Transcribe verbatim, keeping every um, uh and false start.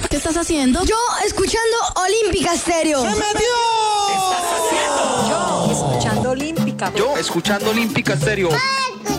¿Qué estás haciendo? Yo escuchando Olímpica Estéreo. ¡Se metió! Yo escuchando Olímpica. Yo escuchando Olímpica Estéreo. Escuchando